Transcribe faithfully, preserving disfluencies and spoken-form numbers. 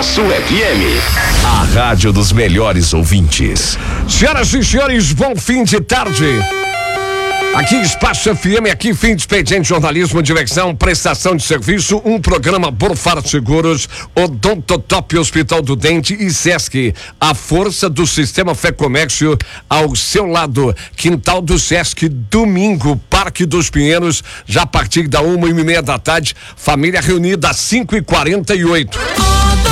Espaço F M. A rádio dos melhores ouvintes. Senhoras e senhores, bom fim de tarde. Aqui Espaço F M, aqui fim de expediente, jornalismo, diversão, prestação de serviço, um programa Borfar Seguros, Odontotop Hospital do Dente e Sesc. A força do sistema Fé Comércio ao seu lado. Quintal do Sesc, domingo, Parque dos Pinheiros, já a partir da uma e meia da tarde, família reunida às cinco e quarenta e oito.